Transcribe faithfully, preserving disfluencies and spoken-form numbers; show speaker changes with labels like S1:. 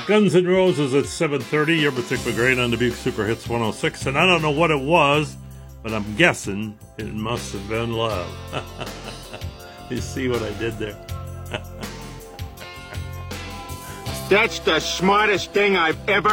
S1: Guns N' Roses at seven thirty. You're with Dick McGrain on Dubuque Super Hits one oh six. And I don't know what it was, but I'm guessing it must have been love. You see what I did there?
S2: That's the smartest thing I've ever